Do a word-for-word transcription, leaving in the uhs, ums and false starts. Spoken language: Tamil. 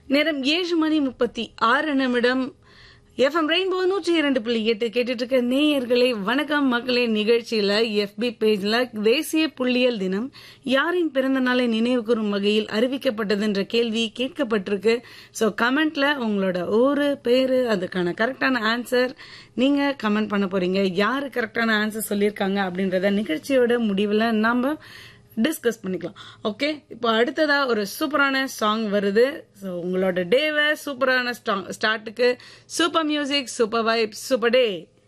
நேரம் ஏழு மணி முப்பத்தி ஆறு நிமிடம். எஃப்எம் ரெயின்போ நூற்றி இரண்டு புள்ளி எட்டு கேட்டுட்டு இருக்க நேயர்களே வணக்கம் மக்களே. நிகழ்ச்சியில எஃபி பேஜ்ல தேசிய புள்ளியியல் தினம் யாரின் பிறந்த நாளை நினைவு கூறும் வகையில் அறிவிக்கப்பட்டது என்ற கேள்வி கேட்கப்பட்டிருக்கு. ஸோ கமெண்ட்ல உங்களோட ஊரு பேரு அதுக்கான கரெக்டான ஆன்சர் நீங்க கமெண்ட் பண்ண போறீங்க. யாரு கரெக்டான ஆன்சர் சொல்லியிருக்காங்க அப்படின்றத நிகழ்ச்சியோட முடிவுல நாம டிஸ்கஸ் பண்ணிக்கலாம். ஓகே, இப்போ அடுத்ததா ஒரு சூப்பரான சாங் வருது. ஸோ உங்களோட டேவை சூப்பரான ஸ்டார்ட்டுக்கு super music, super vibe, super டே.